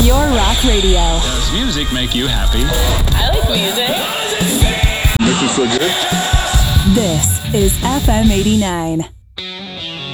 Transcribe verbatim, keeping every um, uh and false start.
Pure Rock Radio. Does music make you happy? I like music. This is so good. This is F M eighty-nine.